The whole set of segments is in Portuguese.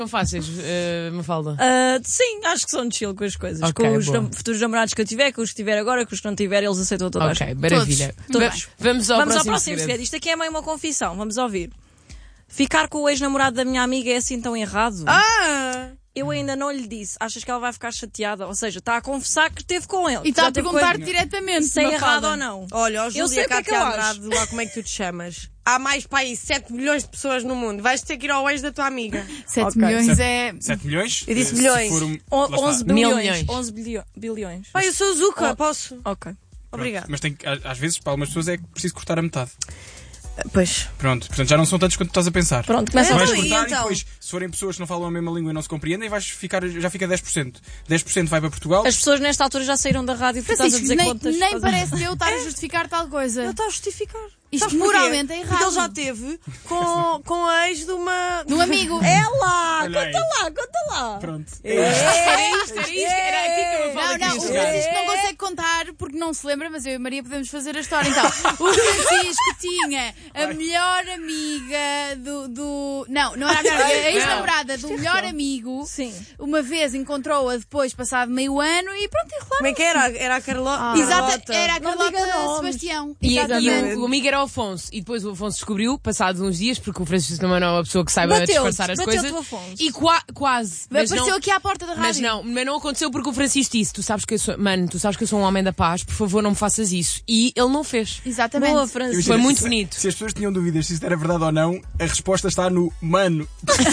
São fáceis, Mafalda? Sim, acho que são de chill com as coisas. Ok, com os boa. futuros namorados que eu tiver, com os que tiver agora, com os que não tiver, eles aceitam toda a gente. Ok, maravilha. Todos. Vamos ao próximo segredo. segredo. Isto aqui é meio uma confissão, vamos ouvir. Ficar com o ex-namorado da minha amiga é assim tão errado? Eu ainda não lhe disse. Achas que ela vai ficar chateada? Ou seja, está a confessar que esteve com ele. E está a Já teve perguntar com ele. diretamente Se é Mafalda. errado ou não. Olha, ó Eu Júlia, sei o que é que eu Cátia acho. Andrade, lá como é que tu te chamas? Há mais para aí 7 milhões de pessoas no mundo. Vais ter que ir ao ex da tua amiga. 7 milhões é... 7 milhões? Eu disse Se milhões. for lá está. 11 Mil bilhões. milhões. 11 bilhões. Pai, eu sou Zuka, Oh. posso? Ok. Obrigada. Mas tem que, às vezes, para algumas pessoas é preciso cortar a metade. Pois. Pronto, portanto já não são tantos quanto estás a pensar. Pronto, começa a Vais Então, e cortar e então? depois, se forem pessoas que não falam a mesma língua e não se compreendem, já fica 10%. 10% vai para Portugal. As pessoas nesta altura já saíram da rádio porque estás a Francisco, dizer contas. nem parece eu estar a justificar tal coisa. Não está a justificar. Isto Sabes porquê? moralmente é errado. Porque ele já teve com a ex de uma... De um amigo. Ela! Olha aí. Conta lá! Pronto. Era isto, era aqui que eu Não, falo não, o Francisco não consegue contar porque não se lembra, mas eu e a Maria podemos fazer a história. Então, o Francisco tinha a melhor amiga do... Não era a melhor amiga, a ex-namorada do melhor amigo. Sim. Uma vez encontrou-a depois, passado meio ano, e pronto, enrolaram. Como é que era? Era a Carlota. Exato, era a Não diga Carlota nomes. Sebastião. E Exatamente. o amigo era o Afonso. E depois o Afonso descobriu, passados uns dias, porque o Francisco também não é uma pessoa que saiba Bateu-te, disfarçar as bateu-te coisas. o Afonso. E quase. Mas Apareceu não, aqui à porta da rádio. mas não aconteceu porque o Francisco disse: tu sabes que eu sou um homem da paz, por favor não me faças isso. E ele não fez. Exatamente. Boa, Francisco. Foi muito se- bonito. Se as pessoas tinham dúvidas se isto era verdade ou não, a resposta está no mano.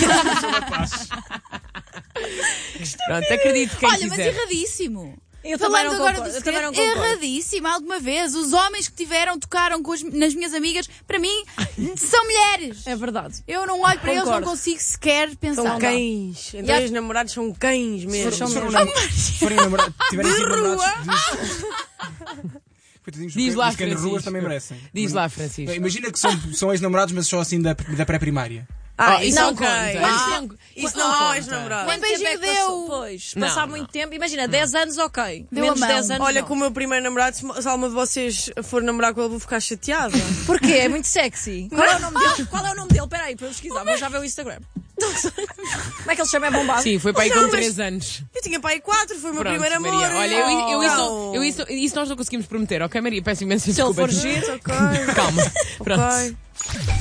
Pronto, acredito quem Olha, mas quiser. erradíssimo. Eu também Falando não agora concordo. do Eu também não segredo, concordo. erradíssimo. Alguma vez, os homens que tocaram nas minhas amigas, para mim, são mulheres. É verdade. Eu não olho para eles, não Concordo. consigo sequer pensar. São cães. Então E há- os namorados são cães mesmo. São Se mesmo. forem tiverem sido namorados. Coitadinhos, Diz os lá, cães de ruas Francisco. também merecem. Diz lá, Francisco. Imagina que são ex-namorados, mas só assim da pré-primária. Isso não ok. conta. Isso não é namorado. Quanto Quanto tempo é beijinho que passou? deu? Pois, Não, passar não. muito tempo. Imagina, 10 anos, ok. Deu Menos a mão. 10 anos, Olha, não. com o meu primeiro namorado, se alguma de vocês for namorar com ele, vou ficar chateada. Porquê? É muito sexy. Qual é o nome dele? Qual é o nome dele? Espera aí, para eu pesquisar. Vou já ver o Instagram. Como é que ele se chama? É bombado? Sim, foi para aí Não, com mas- 3 anos. Eu tinha pai 4, foi o meu Pronto, primeiro amor. Maria. Olha, Não. isso nós não conseguimos prometer, ok, Maria? Peço imensa Se ele desculpa. for giro, Ok. Calma. Pronto. Ok.